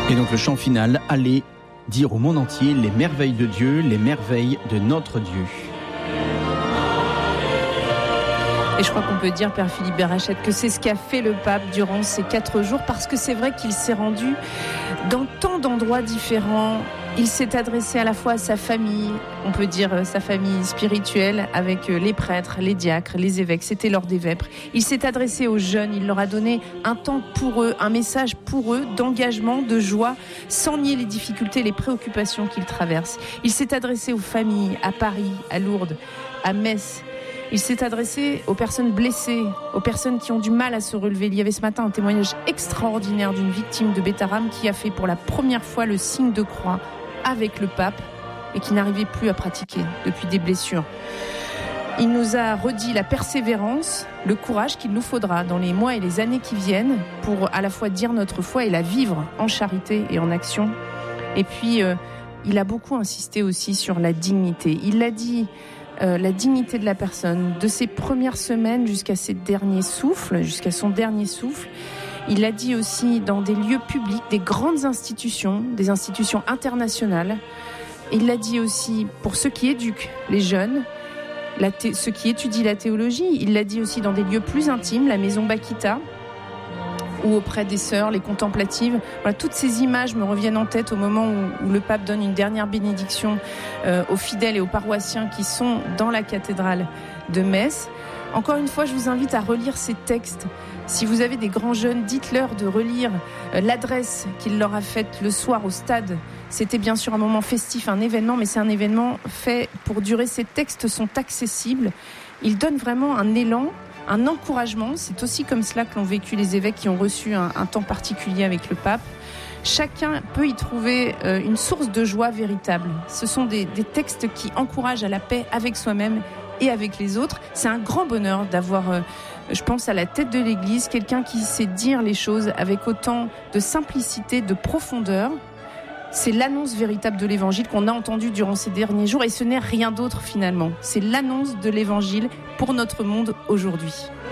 Et donc le chant final, allez dire au monde entier les merveilles de Dieu, les merveilles de notre Dieu. Et je crois qu'on peut dire, Père Philippe Berachette, que c'est ce qu'a fait le pape durant ces 4 jours, parce que c'est vrai qu'il s'est rendu dans tant d'endroits différents. Il s'est adressé à la fois à sa famille, on peut dire sa famille spirituelle, avec les prêtres, les diacres, les évêques, c'était lors des vêpres. Il s'est adressé aux jeunes, il leur a donné un temps pour eux, un message pour eux, d'engagement, de joie, sans nier les difficultés, les préoccupations qu'ils traversent. Il s'est adressé aux familles, à Paris, à Lourdes, à Metz. Il s'est adressé aux personnes blessées, aux personnes qui ont du mal à se relever. Il y avait ce matin un témoignage extraordinaire d'une victime de Bétarame qui a fait pour la première fois le signe de croix avec le pape et qui n'arrivait plus à pratiquer depuis des blessures. Il nous a redit la persévérance, le courage qu'il nous faudra dans les mois et les années qui viennent pour à la fois dire notre foi et la vivre en charité et en action. Et puis, il a beaucoup insisté aussi sur la dignité. Il l'a dit, la dignité de la personne, de ses premières semaines jusqu'à ses derniers souffles, jusqu'à son dernier souffle. Il l'a dit aussi dans des lieux publics, des grandes institutions, des institutions internationales. Il l'a dit aussi pour ceux qui éduquent les jeunes, ceux qui étudient la théologie. Il l'a dit aussi dans des lieux plus intimes, la maison Bakita, ou auprès des sœurs, les contemplatives. Voilà, toutes ces images me reviennent en tête au moment où le pape donne une dernière bénédiction aux fidèles et aux paroissiens qui sont dans la cathédrale de Metz. Encore une fois, je vous invite à relire ces textes. Si vous avez des grands jeunes, dites-leur de relire l'adresse qu'il leur a faite le soir au stade. C'était bien sûr un moment festif, un événement, mais c'est un événement fait pour durer. Ces textes sont accessibles. Ils donnent vraiment un élan, un encouragement. C'est aussi comme cela que l'ont vécu les évêques qui ont reçu un temps particulier avec le pape. Chacun peut y trouver une source de joie véritable. Ce sont des textes qui encouragent à la paix avec soi-même et avec les autres. C'est un grand bonheur d'avoir, je pense, à la tête de l'Église, quelqu'un qui sait dire les choses avec autant de simplicité, de profondeur. C'est l'annonce véritable de l'Évangile qu'on a entendue durant ces derniers jours, et ce n'est rien d'autre finalement. C'est l'annonce de l'Évangile pour notre monde aujourd'hui.